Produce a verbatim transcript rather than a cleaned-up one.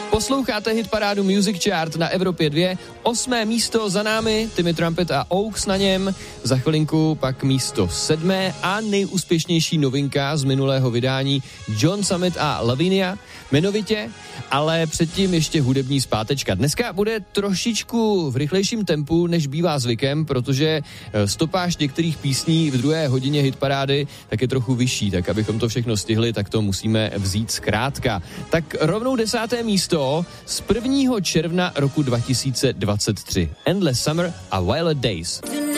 Posloucháte hitparádu Music Chart na Evropě dva, osmé místo za námi, Timmy Trumpet a Oaks na něm, za chvilinku pak místo sedmé a nejúspěšnější novinka z minulého vydání John Summit a Lavinia, jmenovitě, ale předtím ještě hudební zpátečka. Dneska bude trošičku v rychlejším tempu, než bývá zvykem, protože stopáž některých písní v druhé hodině hitparády tak je trochu vyšší, tak abychom to všechno stihli, tak to musíme vzít zkrátka. Tak rovnou desáté místo z prvního června roku dva tisíce dvacet tři. Endless Summer a Violet Days.